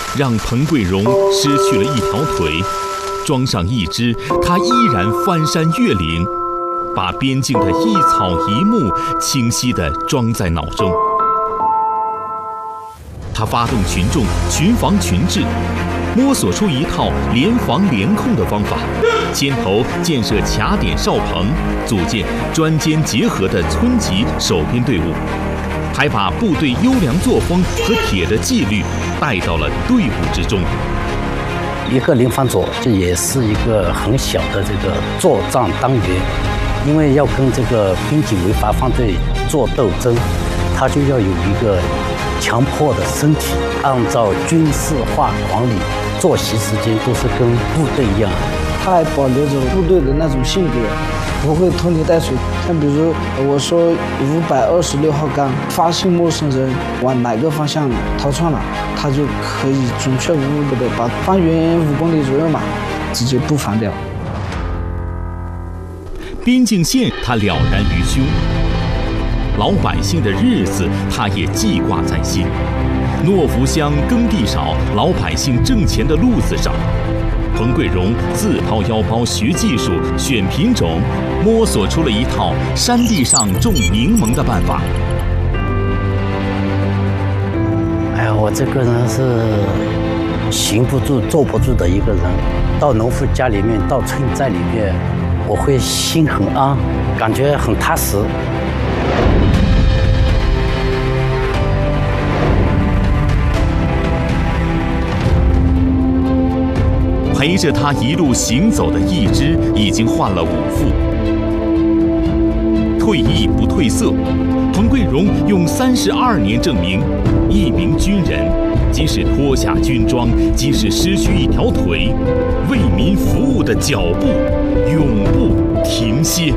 让彭桂荣失去了一条腿，装上一只，他依然翻山越岭，把边境的一草一木清晰地装在脑中。他发动群众群防群治，摸索出一套联防联控的方法，牵头建设卡点哨棚，组建专监结合的村级守边队伍，还把部队优良作风和铁的纪律带到了队伍之中。 一个联防组这也是一个很小的这个作战单元，因为要跟这个边境违法犯罪做斗争，他就要有一个强迫的身体，按照军事化管理，作息时间都是跟部队一样。 他还保留着部队的那种性格，不会拖泥带水。像比如我说526号杠发现陌生人往哪个方向逃窜了，他就可以准确无误的把方圆5公里左右嘛，直接布防掉。 边境线他了然于胸，老百姓的日子他也记挂在心。诺福乡耕地少，老百姓挣钱的路子少。彭桂荣自掏腰包学技术、选品种，摸索出了一套山地上种柠檬的办法。 哎呀，我这个人是行不住、坐不住的一个人。到农夫家里面，到村寨里面，我会心很安，感觉很踏实。 陪着他一路行走的一支已经换了5副。退役不褪色，彭桂荣用32年证明，一名军人，即使脱下军装，即使失去一条腿，为民服务的脚步永不停歇。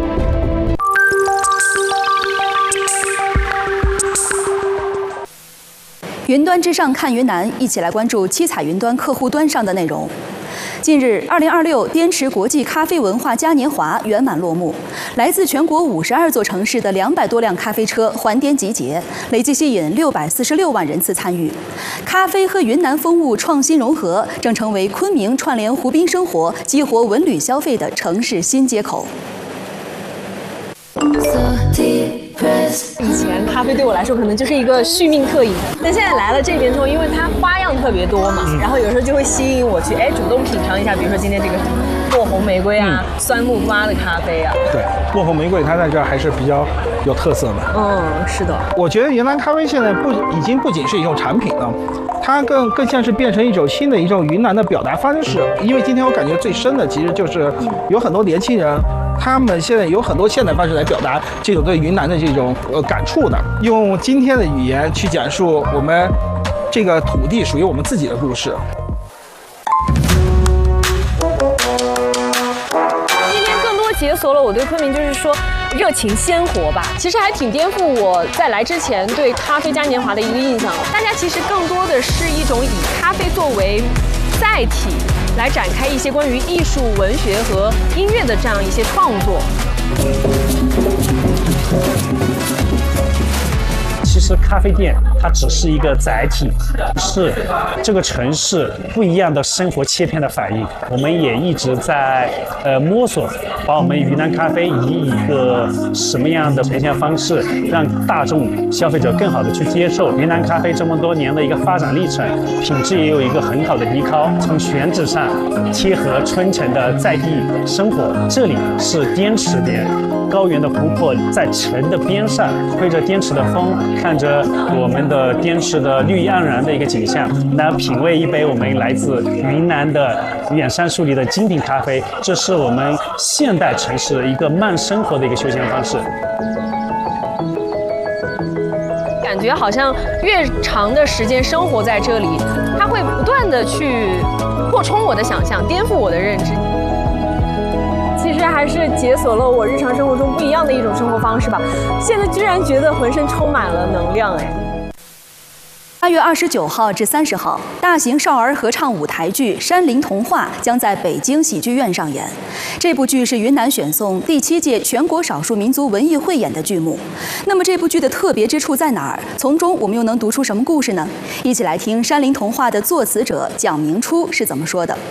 云端之上看云南，一起来关注七彩云端客户端上的内容。近日，2026滇池国际咖啡文化嘉年华圆满落幕。来自全国52座城市的200多辆咖啡车环滇集结，累计吸引646万人次参与。咖啡和云南风物创新融合，正成为昆明串联湖滨生活、激活文旅消费的城市新街口。 以前咖啡对我来说可能就是一个续命特饮，但现在来了这边之后，因为它花样特别多嘛，然后有时候就会吸引我去主动品尝一下，比如说今天这个薄荷玫瑰啊、酸木瓜的咖啡啊。 对，薄荷玫瑰它在这儿还是比较有特色的。 是的。 我觉得云南咖啡现在已经不仅是一种产品了，它更像是变成一种新的一种云南的表达方式。因为今天我感觉最深的其实就是有很多年轻人。他们现在有很多现代方式来表达这种对云南的这种感触的，用今天的语言去讲述我们这个土地属于我们自己的故事。 今天更多解锁了我对昆明就是说热情鲜活吧，其实还挺颠覆我在来之前对咖啡嘉年华的一个印象。大家其实更多的是一种以咖啡作为载体。来展开一些关于艺术、文学和音乐的这样一些创作。 其实咖啡店它只是一个载体，是这个城市不一样的生活切片的反应。我们也一直在摸索，把我们云南咖啡以一个什么样的呈现方式，让大众消费者更好的去接受云南咖啡这么多年的一个发展历程，品质也有一个很好的提高。从选址上贴合春城的在地生活，这里是滇池边。高原的湖泊在城的边上，吹着滇池的风，看着我们的滇池的绿意盎然的一个景象，来品味一杯我们来自云南的远山树里的精品咖啡。这是我们现代城市的一个慢生活的一个休闲方式。 感觉好像越长的时间生活在这里，它会不断的去扩充我的想象，颠覆我的认知。其实还是解锁了我日常生活中不一样的一种生活方式吧。现在居然觉得浑身充满了能量哎。 8月29号至30号，大型少儿合唱舞台剧《山林童话》将在北京喜剧院上演。这部剧是云南选送第7届全国少数民族文艺汇演的剧目。那么这部剧的特别之处在哪儿？从中我们又能读出什么故事呢？一起来听《山林童话》的作词者蒋明初是怎么说的。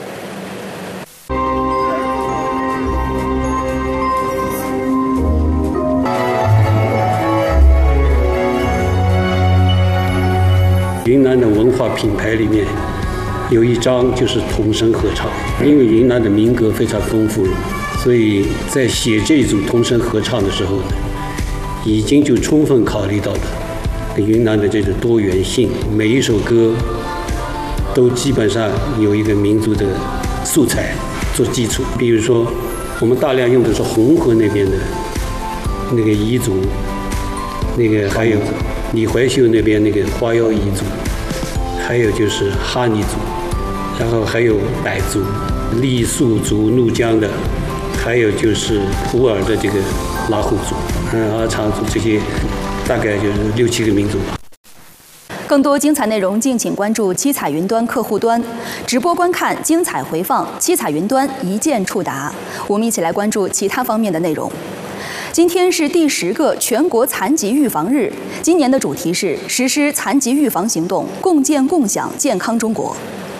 云南的文化品牌里面有一章就是童声合唱，因为云南的民歌非常丰富，所以在写这组童声合唱的时候呢，已经就充分考虑到了云南的这种多元性，每一首歌都基本上有一个民族的素材做基础。比如说，我们大量用的是红河那边的那个彝族，那个还有李怀秀那边那个花腰彝族，还有就是哈尼族，然后还有傣族、傈僳族、怒江的，还有就是普洱的这个拉祜族、阿昌族，这些大概就是6、7个民族吧。 更多精彩内容，敬请关注七彩云端客户端，直播观看、精彩回放，七彩云端一键触达。我们一起来关注其他方面的内容。今天是第10个全国残疾预防日，今年的主题是实施残疾预防行动，共建共享健康中国。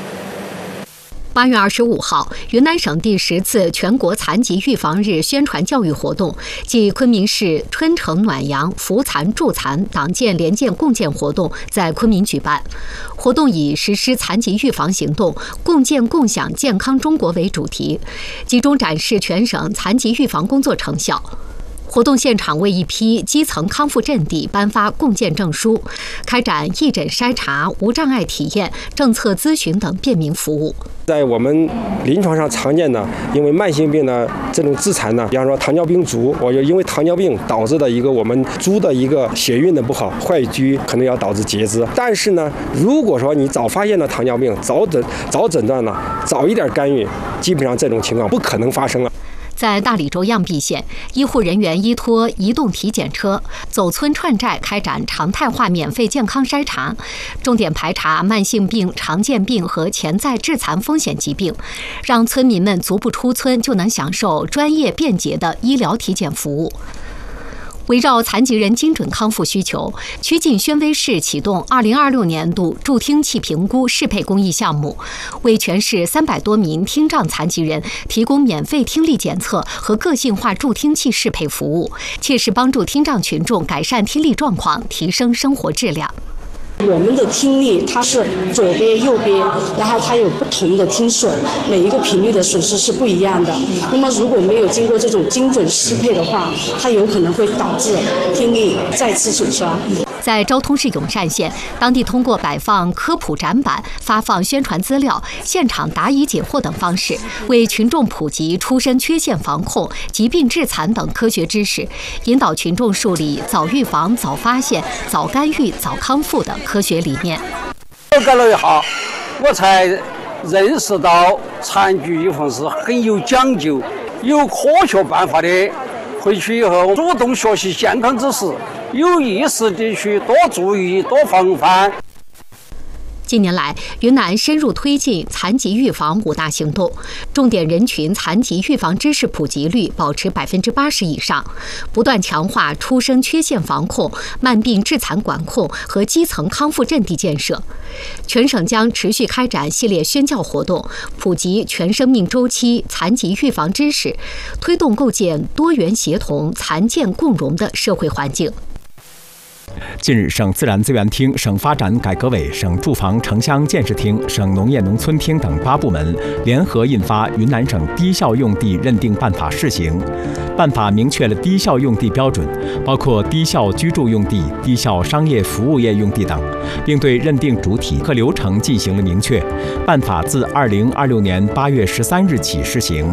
8月25号，云南省第10次全国残疾预防日宣传教育活动暨昆明市春城暖阳扶残助残党建联建共建活动在昆明举办。活动以实施残疾预防行动，共建共享健康中国为主题，集中展示全省残疾预防工作成效。活动现场为一批基层康复阵地颁发共建证书，开展义诊筛查、无障碍体验、政策咨询等便民服务。 在我们临床上常见的，因为慢性病的这种致残呢，比方说糖尿病足，我就因为糖尿病导致的一个我们猪的一个血运的不好，坏疽可能要导致截肢。但是呢，如果说你早发现了糖尿病，早诊断了，早一点干预，基本上这种情况不可能发生了。 在大理州漾濞县，医护人员依托移动体检车走村串寨开展常态化免费健康筛查，重点排查慢性病、常见病和潜在致残风险疾病，让村民们足不出村就能享受专业便捷的医疗体检服务。围绕残疾人精准康复需求，曲靖宣威市启动2026年度助听器评估适配公益项目，为全市300多名听障残疾人提供免费听力检测和个性化助听器适配服务，切实帮助听障群众改善听力状况，提升生活质量。 我们的听力它是左边右边，然后它有不同的听损，每一个频率的损失是不一样的。那么如果没有经过这种精准适配的话，它有可能会导致听力再次损伤。 在昭通市永善县，当地通过摆放科普展板、发放宣传资料、现场答疑解惑等方式，为群众普及出生缺陷防控、疾病致残等科学知识，引导群众树立早预防、早发现、早干预、早康复的科学理念。 干了以后，我才认识到残疾预防是很有讲究、有科学办法的。回去以后主动学习健康知识，有意识地去多注意、多防范。 近年来，云南深入推进残疾预防5大行动，重点人群残疾预防知识普及率保持80%以上，不断强化出生缺陷防控、慢病致残管控和基层康复阵地建设。全省将持续开展系列宣教活动，普及全生命周期残疾预防知识，推动构建多元协同、残健共融的社会环境。 近日，省自然资源厅、省发展改革委、省住房城乡建设厅、省农业农村厅等8部门联合印发《云南省低效用地认定办法（试行）》。办法明确了低效用地标准，包括低效居住用地、低效商业服务业用地等，并对认定主体和流程进行了明确。办法自2026年8月13日起施行。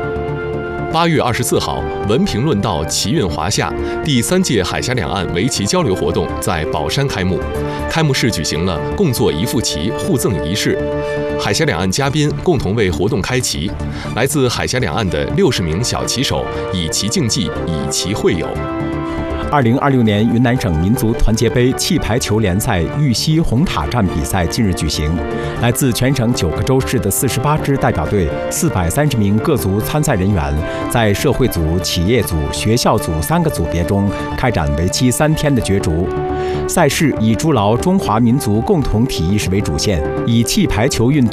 8月24号，文评论道，奇运华夏第3届海峡两岸围棋交流活动在宝山开幕。开幕式举行了共作一副棋互赠仪式，海峡两岸嘉宾共同为活动开棋。来自海峡两岸的60名小棋手以棋竞技，以棋会友。 2026年云南省民族团结杯气排球联赛玉溪红塔站比赛近日举行，来自全省9个州市的48支代表队，430名各族参赛人员，在社会组、企业组、学校组3个组别中开展为期3天的角逐。赛事以筑牢中华民族共同体意识为主线，以气排球运动